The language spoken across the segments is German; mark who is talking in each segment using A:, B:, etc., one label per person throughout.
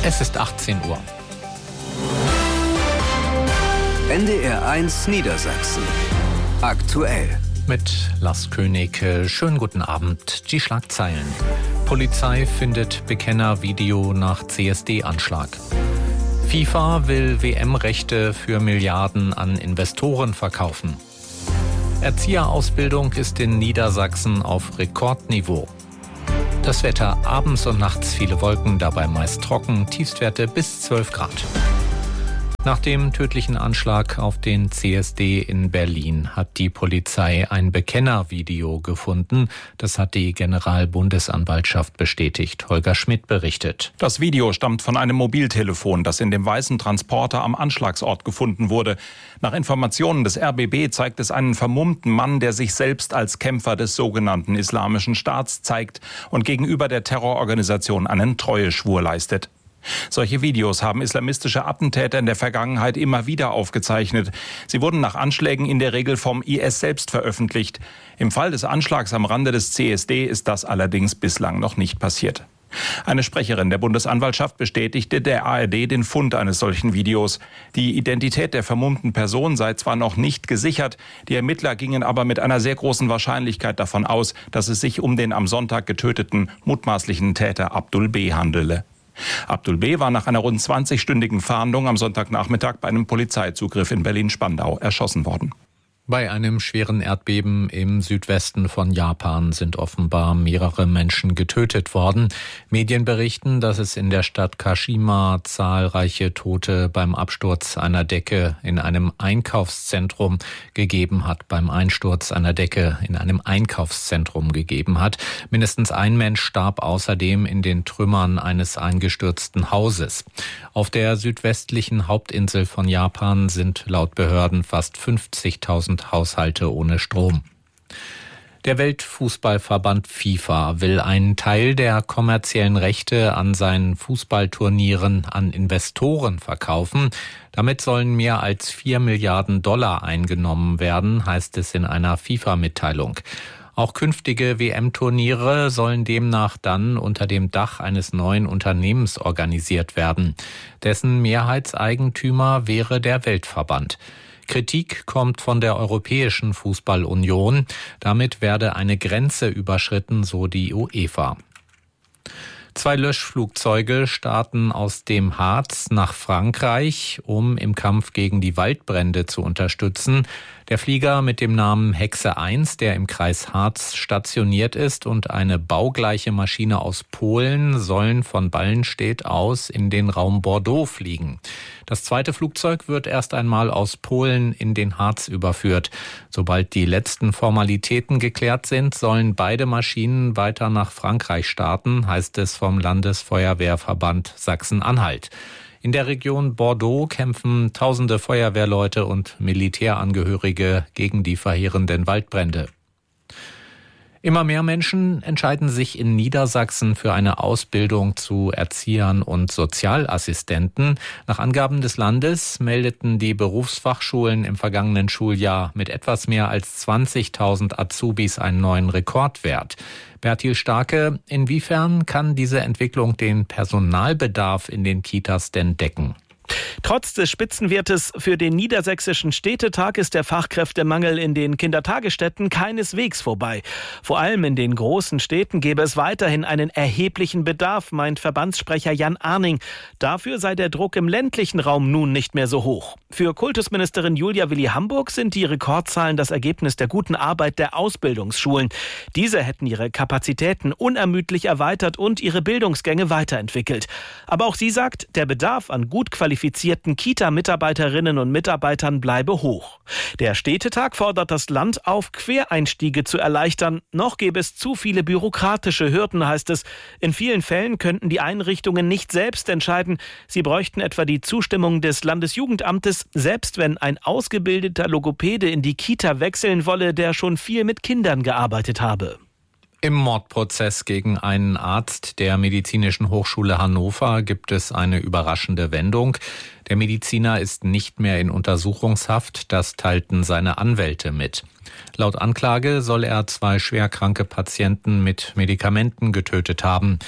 A: Es ist 18 Uhr.
B: NDR 1 Niedersachsen. Aktuell.
A: Mit Lars König. Schönen guten Abend. Die Schlagzeilen. Polizei findet Bekennervideo nach CSD-Anschlag. FIFA will WM-Rechte für Milliarden an Investoren verkaufen. Erzieherausbildung ist in Niedersachsen auf Rekordniveau. Das Wetter: abends und nachts viele Wolken, dabei meist trocken, Tiefstwerte bis 12 Grad. Nach dem tödlichen Anschlag auf den CSD in Berlin hat die Polizei ein Bekennervideo gefunden. Das hat die Generalbundesanwaltschaft bestätigt. Holger Schmidt berichtet.
C: Das Video stammt von einem Mobiltelefon, das in dem weißen Transporter am Anschlagsort gefunden wurde. Nach Informationen des RBB zeigt es einen vermummten Mann, der sich selbst als Kämpfer des sogenannten Islamischen Staats zeigt und gegenüber der Terrororganisation einen Treueschwur leistet. Solche Videos haben islamistische Attentäter in der Vergangenheit immer wieder aufgezeichnet. Sie wurden nach Anschlägen in der Regel vom IS selbst veröffentlicht. Im Fall des Anschlags am Rande des CSD ist das allerdings bislang noch nicht passiert. Eine Sprecherin der Bundesanwaltschaft bestätigte der ARD den Fund eines solchen Videos. Die Identität der vermummten Person sei zwar noch nicht gesichert, die Ermittler gingen aber mit einer sehr großen Wahrscheinlichkeit davon aus, dass es sich um den am Sonntag getöteten mutmaßlichen Täter Abdul B. handele. Abdul B. war nach einer rund 20-stündigen Fahndung am Sonntagnachmittag bei einem Polizeizugriff in Berlin-Spandau erschossen worden.
A: Bei einem schweren Erdbeben im Südwesten von Japan sind offenbar mehrere Menschen getötet worden. Medien berichten, dass es in der Stadt Kashima zahlreiche Tote beim Absturz einer Decke in einem Einkaufszentrum gegeben hat. Mindestens ein Mensch starb außerdem in den Trümmern eines eingestürzten Hauses. Auf der südwestlichen Hauptinsel von Japan sind laut Behörden fast 50.000 Haushalte ohne Strom. Der Weltfußballverband FIFA will einen Teil der kommerziellen Rechte an seinen Fußballturnieren an Investoren verkaufen. Damit sollen mehr als 4 Milliarden Dollar eingenommen werden, heißt es in einer FIFA-Mitteilung. Auch künftige WM-Turniere sollen demnach dann unter dem Dach eines neuen Unternehmens organisiert werden. Dessen Mehrheitseigentümer wäre der Weltverband. Kritik kommt von der Europäischen Fußballunion. Damit werde eine Grenze überschritten, so die UEFA. 2 Löschflugzeuge starten aus dem Harz nach Frankreich, um im Kampf gegen die Waldbrände zu unterstützen. Der Flieger mit dem Namen Hexe 1, der im Kreis Harz stationiert ist, und eine baugleiche Maschine aus Polen sollen von Ballenstedt aus in den Raum Bordeaux fliegen. Das zweite Flugzeug wird erst einmal aus Polen in den Harz überführt. Sobald die letzten Formalitäten geklärt sind, sollen beide Maschinen weiter nach Frankreich starten, heißt es vom Landesfeuerwehrverband Sachsen-Anhalt. In der Region Bordeaux kämpfen tausende Feuerwehrleute und Militärangehörige gegen die verheerenden Waldbrände. Immer mehr Menschen entscheiden sich in Niedersachsen für eine Ausbildung zu Erziehern und Sozialassistenten. Nach Angaben des Landes meldeten die Berufsfachschulen im vergangenen Schuljahr mit etwas mehr als 20.000 Azubis einen neuen Rekordwert. Bertil Starke, inwiefern kann diese Entwicklung den Personalbedarf in den Kitas denn decken?
D: Trotz des Spitzenwertes für den Niedersächsischen Städtetag ist der Fachkräftemangel in den Kindertagesstätten keineswegs vorbei. Vor allem in den großen Städten gäbe es weiterhin einen erheblichen Bedarf, meint Verbandssprecher Jan Arning. Dafür sei der Druck im ländlichen Raum nun nicht mehr so hoch. Für Kultusministerin Julia Willi-Hamburg sind die Rekordzahlen das Ergebnis der guten Arbeit der Ausbildungsschulen. Diese hätten ihre Kapazitäten unermüdlich erweitert und ihre Bildungsgänge weiterentwickelt. Aber auch sie sagt, der Bedarf an gut qualifizierten Kita-Mitarbeiterinnen und Mitarbeitern bleibe hoch. Der Städtetag fordert das Land auf, Quereinstiege zu erleichtern. Noch gäbe es zu viele bürokratische Hürden, heißt es. In vielen Fällen könnten die Einrichtungen nicht selbst entscheiden. Sie bräuchten etwa die Zustimmung des Landesjugendamtes, selbst wenn ein ausgebildeter Logopäde in die Kita wechseln wolle, der schon viel mit Kindern gearbeitet habe.
A: Im Mordprozess gegen einen Arzt der Medizinischen Hochschule Hannover gibt es eine überraschende Wendung. Der Mediziner ist nicht mehr in Untersuchungshaft, das teilten seine Anwälte mit. Laut Anklage soll er 2 schwerkranke Patienten mit Medikamenten getötet haben.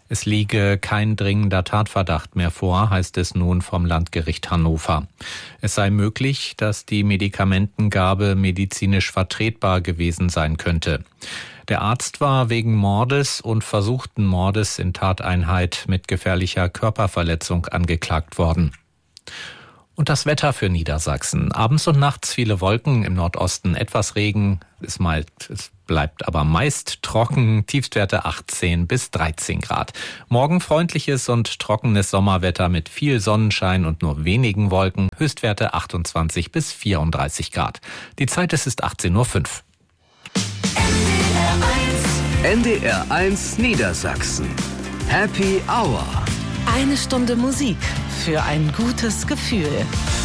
A: Es liege kein dringender Tatverdacht mehr vor, heißt es nun vom Landgericht Hannover. Es sei möglich, dass die Medikamentengabe medizinisch vertretbar gewesen sein könnte. Der Arzt war wegen Mordes und versuchten Mordes in Tateinheit mit gefährlicher Körperverletzung angeklagt worden. Und das Wetter für Niedersachsen. Abends und nachts viele Wolken, im Nordosten etwas Regen. Es bleibt aber meist trocken, Tiefstwerte 18 bis 13 Grad. Morgen freundliches und trockenes Sommerwetter mit viel Sonnenschein und nur wenigen Wolken, Höchstwerte 28 bis 34 Grad. Die Zeit ist 18:05 Uhr.
B: NDR 1 Niedersachsen. Happy Hour.
E: 1 Stunde Musik für ein gutes Gefühl.